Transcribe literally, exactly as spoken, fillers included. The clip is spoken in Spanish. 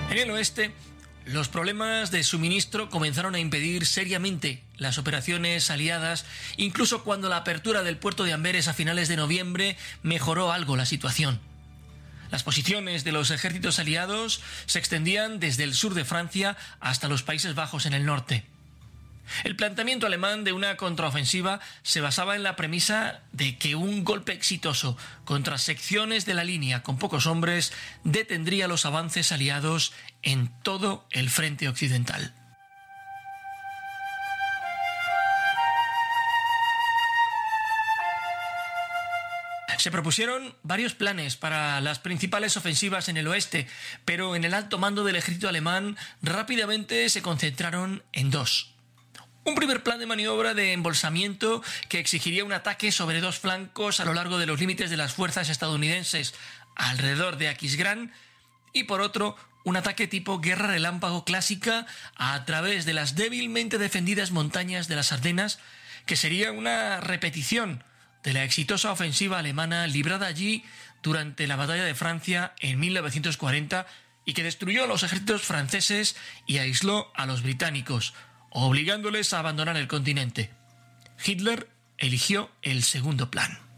En el oeste, los problemas de suministro comenzaron a impedir seriamente las operaciones aliadas, incluso cuando la apertura del puerto de Amberes a finales de noviembre mejoró algo la situación. Las posiciones de los ejércitos aliados se extendían desde el sur de Francia hasta los Países Bajos en el norte. El planteamiento alemán de una contraofensiva se basaba en la premisa de que un golpe exitoso contra secciones de la línea con pocos hombres detendría los avances aliados en todo el frente occidental. Se propusieron varios planes para las principales ofensivas en el oeste, pero en el alto mando del ejército alemán rápidamente se concentraron en dos. Un primer plan de maniobra de embolsamiento que exigiría un ataque sobre dos flancos a lo largo de los límites de las fuerzas estadounidenses alrededor de Aquisgrán, y por otro, un ataque tipo guerra relámpago clásica a través de las débilmente defendidas montañas de las Ardenas, que sería una repetición de la exitosa ofensiva alemana librada allí durante la Batalla de Francia en mil novecientos cuarenta y que destruyó a los ejércitos franceses y aisló a los británicos, obligándoles a abandonar el continente. Hitler eligió el segundo plan.